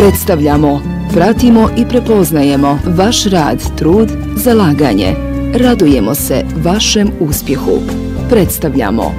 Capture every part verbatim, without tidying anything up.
Predstavljamo, pratimo i prepoznajemo vaš rad, trud, zalaganje. Radujemo se vašem uspjehu. Predstavljamo.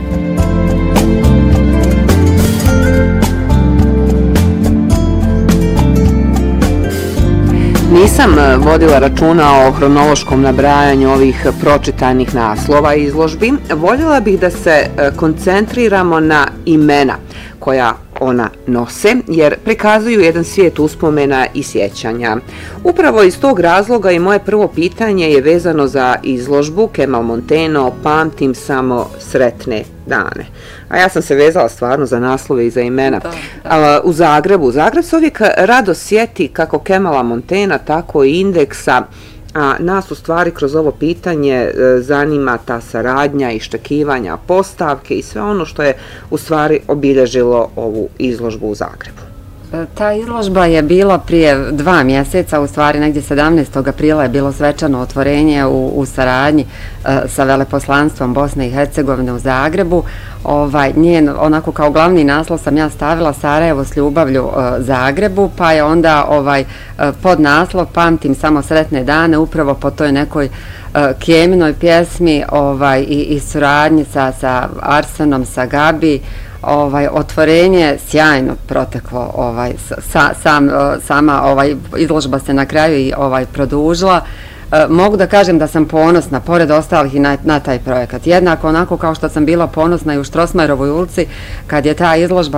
Nisam vodila računa o hronološkom nabrajanju ovih pročitanih naslova izložbi. Voljela bih da se koncentriramo na imena koja ona nose, jer prikazuju jedan svijet uspomena i sjećanja. Upravo iz tog razloga i moje prvo pitanje je vezano za izložbu Kemal Monteno Pamtim samo sretne dane. A ja sam se vezala stvarno za naslove i za imena. Da, da. U Zagrebu. Zagreb se uvijek rado sjeti kako Kemala Montena, tako i Indeksa. A nas u stvari kroz ovo pitanje zanima ta saradnja, iščekivanja, postavke i sve ono što je u stvari obilježilo ovu izložbu u Zagrebu. Ta izložba je bila prije dva mjeseca, u stvari negdje sedamnaestog aprila je bilo svečano otvorenje u, u saradnji e, sa veleposlanstvom Bosne i Hercegovine u Zagrebu. Ovaj, njen, onako kao glavni naslov sam ja stavila Sarajevo s ljubavlju e, Zagrebu, pa je onda ovaj, e, pod naslov Pamtim samo sretne dane, upravo po toj nekoj e, Kjeminoj pjesmi ovaj, i, i suradnji sa, sa Arsenom, sa Gabi. Ovaj otvorenje sjajno proteklo, ovaj sa, sam sama ovaj izložba se na kraju i ovaj produžila. E, mogu da kažem da sam ponosna pored ostalih i na, na taj projekat. Jednako onako kao što sam bila ponosna i u Strossmayerovoj ulici kad je ta izložba